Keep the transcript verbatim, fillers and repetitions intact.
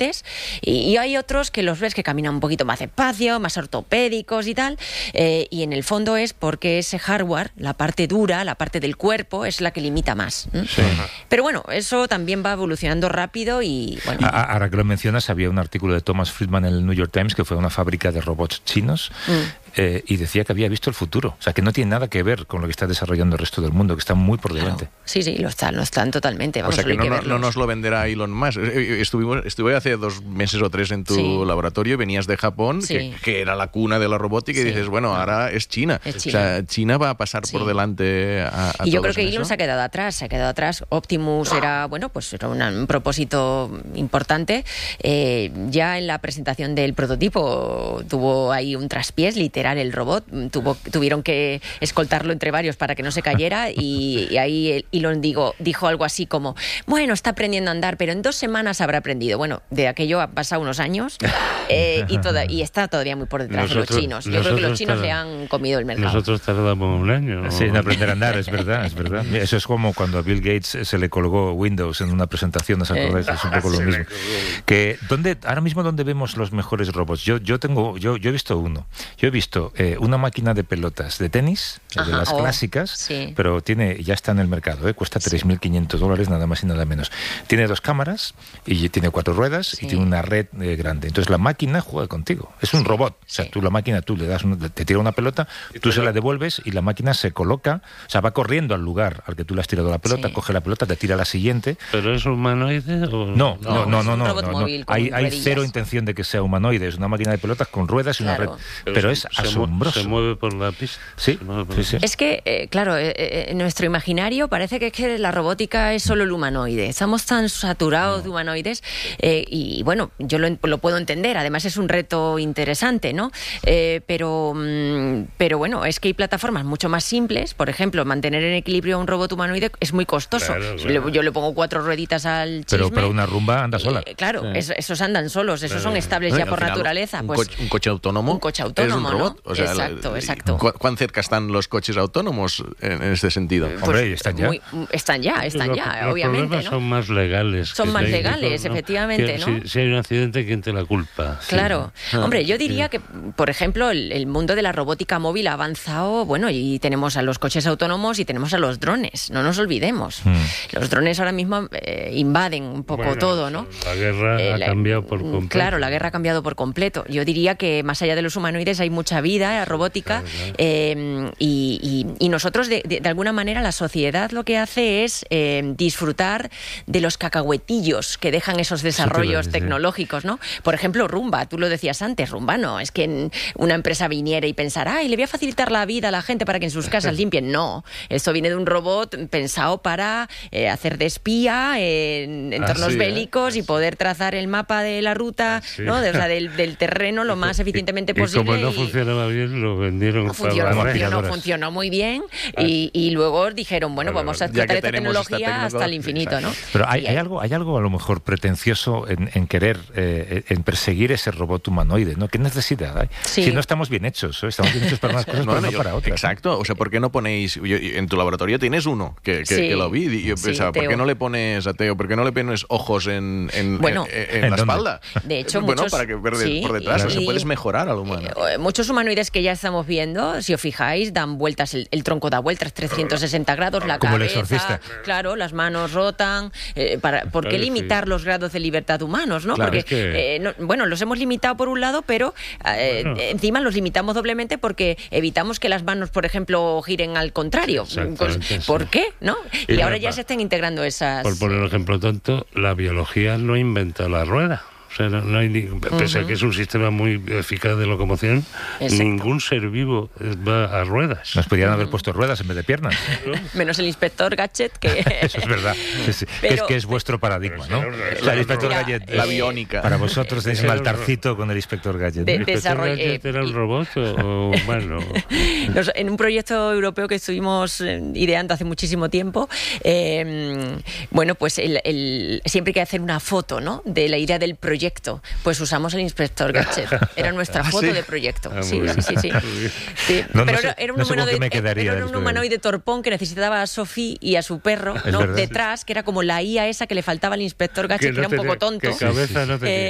impresionantes, y, y hay otros que los ves que caminan un poquito más despacio, más ortopédicos y tal, eh, y en el fondo es porque ese hardware, la parte dura, la parte del cuerpo, es la que limita más. ¿eh? Sí. Pero bueno, eso también va evolucionando rápido y... Bueno. Ahora que lo mencionas, había un artículo de Thomas Friedman en el New York Times que fue a una fábrica de robots chinos mm. eh, y decía que había visto el futuro. O sea, que no tiene nada que ver con lo que está desarrollando el resto del mundo, que está muy por delante. Claro. Sí, sí, lo están, lo están totalmente. Vamos, o sea, que, no, que no, no nos lo venderá Elon Musk. Estuve, estuve hace dos meses o tres en tu sí. laboratorio, venías de Japón, sí. que, que era la cuna de la robótica, sí. y dices, bueno, ahora es China. Es China. O sea, China va a pasar sí. por delante a, a Y yo creo todos que en Elon eso. se ha quedado atrás, se ha quedado atrás. Optimus era, bueno, pues era una, un propósito importante. Eh, ya en la presentación del prototipo tuvo ahí un traspiés, literal, el robot. Tuvo, tuvieron que escoltarlo entre varios para que no se cayera y, y ahí Elon digo, dijo algo así como, bueno, está aprendiendo a andar, pero en dos semanas habrá aprendido. Bueno, de aquello han pasado unos años eh, y, toda, y está todavía muy por detrás nosotros, de los chinos. Yo creo que los chinos tar... le han comido el mercado. Nosotros tardamos un año. Sí, en aprender a andar, es verdad, es verdad. Eso es como cuando a Bill Gates se le colgó Windows en una presentación, ¿no os acordáis? Eh, es un poco lo mismo. Que, ¿dónde, ahora mismo, ¿dónde vemos los mejores robots? Yo, yo, tengo, yo, yo he visto uno. Yo he visto eh, una máquina de pelotas de tenis, Ajá, de las oh, clásicas, sí. pero tiene, ya está en el mercado, ¿eh? Cuesta tres mil quinientos dólares, nada más y nada menos. Tiene dos cámaras y tiene cuatro ruedas sí. y tiene una red eh, grande. Entonces la máquina juega contigo. Es un robot. O sea, sí. tú la máquina, tú le das, una, te tira una pelota, tú se la devuelves y la máquina se coloca, o sea, va corriendo al lugar al que tú le has tirado la pelota, sí. coge la pelota, te tira la siguiente. ¿Pero es humanoide o...? No, no, no, no, no. no, no, no. Hay, hay ruedillas. cero intención de que sea humanoide. Es una máquina de pelotas con ruedas y claro. una red. Pero, pero es se asombroso. Se mueve por la pista. Sí, por sí, sí. Es que, eh, claro, eh, eh, en nuestro imaginario parece que, es que la robótica es solo el humanoide. Estamos tan saturados no. de humanoides eh, y, bueno, yo lo, lo puedo entender. Además es un reto interesante, ¿no? Eh, pero, mm, pero, bueno, es que hay plataformas mucho más simples. Por ejemplo, mantener en equilibrio a un robot humanoide es muy costoso. Claro, claro. Yo le pongo cuatro rueditas al chisme. Pero, pero una rumba anda sola. Eh, claro, sí. es, esos andan solos. Esos claro. son estables no, ya por final, naturaleza. Un, Pues, coche, un coche autónomo. Un coche autónomo, es un robot. ¿no? O sea, exacto, la, exacto. ¿cu ¿Cuán cerca están los coches autónomos en, en este sentido? Pues, Hombre, están ya. Muy, están ya, están los, ya, los obviamente. Los problemas ¿no? son más legales. Son más legales, ¿no? efectivamente, ¿no? Si, si hay un accidente, ¿quién te la culpa? Claro. Sí. Hombre, yo diría que, por ejemplo, el, el mundo de la robótica móvil ha avanzado, bueno, y tenemos a los coches autónomos y tenemos a los drones, no nos olvidemos. Mm. Los drones ahora mismo eh, invaden un poco bueno, todo, ¿no? La guerra eh, ha la, cambiado por completo. Claro, la guerra ha cambiado por completo. Yo diría que más allá de los humanoides hay mucha vida, la robótica, claro, claro. Eh, y, y, y nosotros, de, de, de alguna manera, la sociedad lo que hace es eh, disfrutar de los cacahuetillos que dejan esos desarrollos sí, tecnológicos, ¿no? Por ejemplo, Rumba, tú lo decías antes, Rumba no, es que una empresa viniera y pensara, ay, le voy a facilitar la vida a la gente para que en sus casas limpien. No, esto viene de un robot pensado para eh, hacer de espía en entornos ah, sí, bélicos eh? y poder trazar el mapa de la ruta, sí. ¿no? De, o sea, del, del terreno lo más eficientemente y, posible. Y como no y... funcionaba bien, lo vendieron no funcionó, para funcionó, funcionó muy bien ah. y, y luego dijeron, bueno, bueno vamos a explotar esta tecnología, esta hasta el infinito, ¿no? Pero hay, hay, algo, hay algo a lo mejor pretencioso en, en querer, eh, en perseguir ese robot humanoide, ¿no? ¿Qué necesidad hay? Sí. Si no estamos bien hechos, ¿eh? Estamos bien hechos para unas cosas, no, pero no, no para otras. Exacto, o sea, ¿por qué no ponéis, yo, en tu laboratorio tienes uno, que, que, sí. que lo vi, y yo sí, pensaba, ¿por Teo. qué no le pones a Teo, por qué no le pones ojos en, en, bueno, en, en, ¿en la dónde? espalda? De hecho, bueno, muchos, para que ver de, sí, por detrás, y, o sea, puedes mejorar al humano. Eh, muchos humanoides que ya estamos viendo, si os fijáis, dan vueltas, el, el tronco da vueltas trescientos sesenta grados, la como cabeza, el exorcista. Claro, las manos rotan, eh, para, ¿por qué claro, limitar sí. los grados de libertad humanos, no? Claro, porque, es que... eh, no, bueno, los hemos limitado por un lado, pero eh, bueno. encima los limitamos doblemente porque evitamos que las manos, por ejemplo, giren al contrario. Pues, ¿por sí. qué? ¿No? Y, y ahora la, ya se están integrando esas... Por poner un ejemplo tonto, la biología no inventó la rueda. O sea, no, no hay ni, pese uh-huh. a que es un sistema muy eficaz de locomoción, exacto. ningún ser vivo va a ruedas. Nos podrían uh-huh. haber puesto ruedas en vez de piernas. Menos el inspector Gadget, que... Eso es verdad. Es, pero, es que es vuestro paradigma, ¿no? O sea, el inspector mira, Gadget... La biónica. Para vosotros tenéis un altarcito con el inspector Gadget. De, ¿El inspector desarroll... Gadget era un robot o humano? Nos, en un proyecto europeo que estuvimos ideando hace muchísimo tiempo, eh, bueno, pues el, el, siempre hay que hacer una foto, ¿no? De la idea del proyecto. Pues usamos el inspector Gadget. Era nuestra foto ¿Ah, sí? de proyecto. Ah, sí, sí, sí, sí, sí. No, pero no sé, era un no sé humanoide, me quedaría era un humanoide torpón que necesitaba a Sophie y a su perro, ¿no? Detrás, que era como la I A esa que le faltaba al inspector Gadget, que, no que era un tenía, poco tonto. Que cabeza no tenía. Eh,